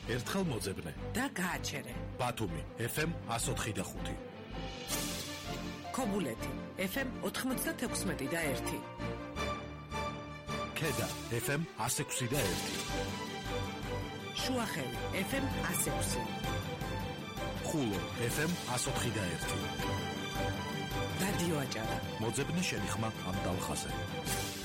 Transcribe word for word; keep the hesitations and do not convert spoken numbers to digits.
ერთხელ მოძებნე და გააჩერე. ბათუმი ეფ ემ εκατო ოთხი და ხუთი. ქობულეთი ეფ ემ ოთხმოცდათექვსმეტი და ერთი. ქედა ეფ ემ εκατო ექვსი და ერთი. შუახევი ეფ ემ εκατო ექვსი. ხულო ეფ ემ εκατო ოთხი და ერთი. რადიო აჭარა. მოძებნე შენი ხმა ამ ტალხაზე.